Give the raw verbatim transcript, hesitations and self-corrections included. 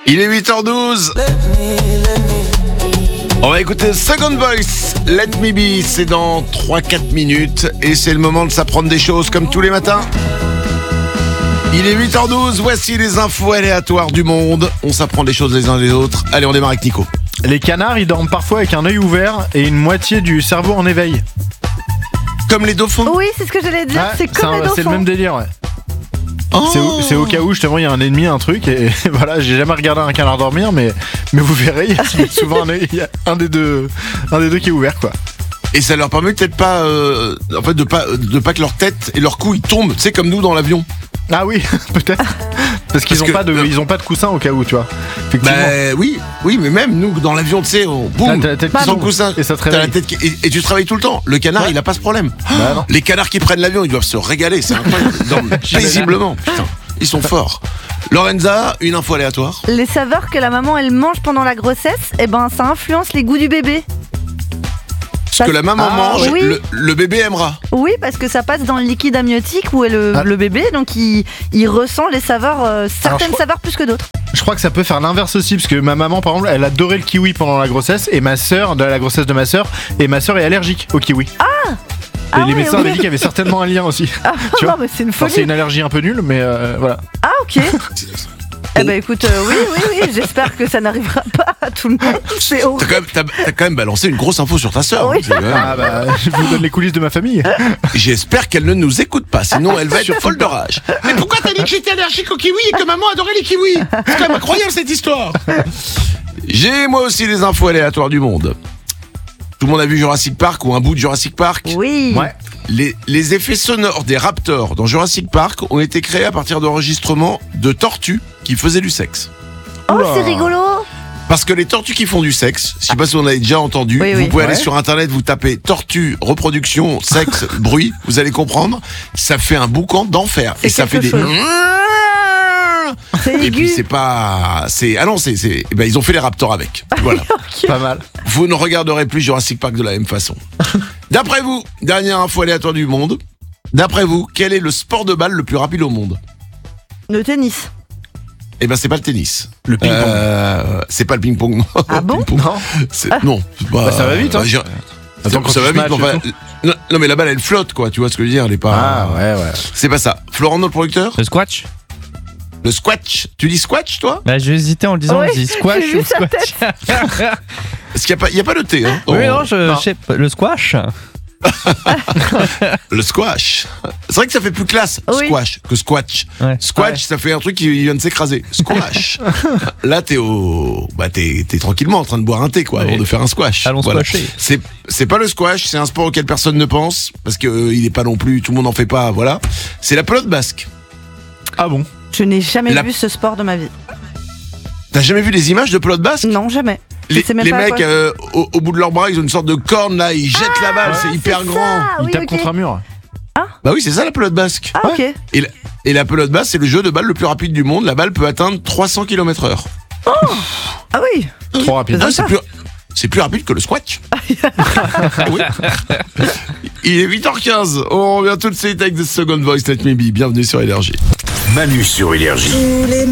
Il est huit heures douze. On va écouter Second Voice, Let Me Be, c'est dans trois à quatre minutes et c'est le moment de s'apprendre des choses comme tous les matins. Il est huit heures douze, voici les infos aléatoires du monde. On s'apprend des choses les uns des autres. Allez, on démarre avec Nico. Les canards, ils dorment parfois avec un œil ouvert et une moitié du cerveau en éveil. Comme les dauphins. Oui, c'est ce que j'allais dire, Ouais, c'est comme un- les dauphins. C'est le même délire, ouais. Oh. C'est, au, c'est au cas où justement il y a un ennemi, un truc, et voilà, j'ai jamais regardé un canard dormir, mais, mais vous verrez, il y a souvent un, œil- il y a un, des deux, un des deux qui est ouvert, quoi. Et ça leur permet peut-être pas, euh, en fait, de pas, de pas que leur tête et leur cou ils tombent, tu sais, comme nous dans l'avion. Ah oui, peut-être. Parce qu'ils Parce ont que- pas de, ils ont pas de coussin au cas où, tu vois. Effectivement. Bah oui, oui, mais même nous dans l'avion, tu sais, on Ah, boum, t'as la tête qui sans tombe, coussin, et ça te t'as la réveille. tête qui- et, et tu travailles tout le temps. Le canard, Ouais. il a pas ce problème. Bah non. Les canards qui prennent l'avion, ils doivent se régaler, c'est incroyable. Ils dorment paisiblement, putain, ils sont forts. Lorenza, une info aléatoire. Les saveurs que la maman elle mange pendant la grossesse, eh ben ça influence les goûts du bébé. Ce que la maman Ah, mange, oui. le, le bébé aimera. Oui, parce que ça passe dans le liquide amniotique où est le, Ah. le bébé, donc il, il ressent les saveurs, euh, certaines je crois- saveurs plus que d'autres. Je crois que ça peut faire l'inverse aussi, parce que ma maman, par exemple, elle adorait le kiwi pendant la grossesse, et ma sœur, de la grossesse de ma sœur, et ma sœur est allergique au kiwi. Ah Et Ah les ouais, médecins oui. avaient dit qu'il y avait certainement un lien aussi. Ah, Tu vois non, mais c'est une Enfin, folie. c'est une allergie un peu nulle, mais euh, voilà. Ah, ok. Eh ben écoute, euh, oui, oui, oui, j'espère que ça n'arrivera pas à tout le monde. C'est T'as horrible. quand, même, t'as, t'as quand même balancé une grosse info sur ta sœur. Oui. hein, c'est, euh, Ah bah, je vous donne les coulisses de ma famille. J'espère qu'elle ne nous écoute pas, sinon elle va être Surtout folle de rage. Mais pourquoi t'as dit que j'étais allergique aux kiwis et que maman adorait les kiwis? C'est quand même incroyable cette histoire. J'ai moi aussi les infos aléatoires du monde. Tout le monde a vu Jurassic Park ou un bout de Jurassic Park? Oui. Ouais. Les, les effets sonores des raptors dans Jurassic Park ont été créés à partir d'enregistrements de tortues qui faisaient du sexe. Oh, Oula. c'est rigolo. Parce que les tortues qui font du sexe, je sais pas si vous en avez déjà entendu, Oui, vous oui. pouvez aller Ouais. sur internet, vous tapez tortue, reproduction, sexe, bruit, vous allez comprendre, ça fait un boucan d'enfer. C'est Et ça fait quelque des... chose. C'est Et aigu. puis c'est pas... c'est Ah non, c'est... c'est... eh ben, ils ont fait les raptors avec. Voilà. Ok. Pas mal. Vous ne regarderez plus Jurassic Park de la même façon. D'après vous, dernière info aléatoire du monde, d'après vous, quel est le sport de balle le plus rapide au monde? Le tennis. Eh ben c'est pas le tennis. Le ping-pong. Euh, c'est pas le ping-pong. non. Ah bon Le ping-pong. Non. C'est- Non. c'est pas- Bah, ça va vite, hein. bah, j'ai- Attends, quand ça tu va vite, smashes mais et enfin, non, non, mais la balle elle flotte quoi, tu vois ce que je veux dire, elle est pas. Ah ouais, ouais. C'est pas ça. Florent, notre producteur, Le squash. le squash. Tu dis squash toi? Bah, j'ai hésité en le disant, Oui, je dis squash j'ai vu ou sa squash. Parce qu'il y a pas, il y a pas de T. Hein, Oui, dans- non, je, Non. je sais pas. Le squash. Le squash. C'est vrai que ça fait plus classe Oui. squash que squash. Ouais. Squash, Ouais. ça fait un truc qui vient de s'écraser. Squash. Là, t'es au, bah t'es, t'es tranquillement en train de boire un thé quoi, Oui. avant de faire un squash. Allons squasher. C'est, c'est pas le squash, c'est un sport auquel personne ne pense parce que euh, il est pas non plus, tout le monde en fait pas, voilà. C'est la pelote basque. Ah bon? Je n'ai jamais La- vu ce sport de ma vie. T'as jamais vu des images de pelote basque? Non, jamais. Je Les, sais même les pas à mecs quoi. euh, au, au bout de leurs bras, ils ont une sorte de corne là, ils jettent la balle, c'est hyper c'est grand. ça. Ah Il oui, tape ok. contre un mur. Bah oui, c'est ça la pelote basque. Ah, ok. Et la, et la pelote basque, c'est le jeu de balle le plus rapide du monde. La balle peut atteindre trois cents kilomètres heure. Ah oui. Trop rapide. Ah, c'est plus, c'est plus rapide que le squash. Oui. Il est huit heures quinze. On revient tout de suite avec The Second Voice, Let Me Be. Bienvenue sur Énergie. Manu sur Énergie. Tous les